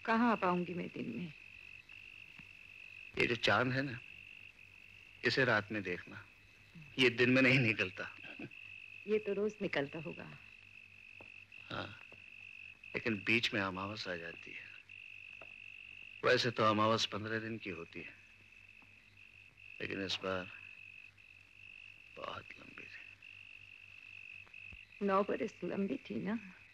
कहाँ आ पाऊंगी मैं दिन में? ये जो चांद है ना, इसे रात में देखना। ये दिन में नहीं निकलता। ये तो रोज निकलता होगा। हाँ, लेकिन बीच में अमावस आ जाती है। वैसे तो अमावस 15 दिन की होती है, लेकिन इस बार बहुत लंबी थी। 9 बरस लंबी थी ना।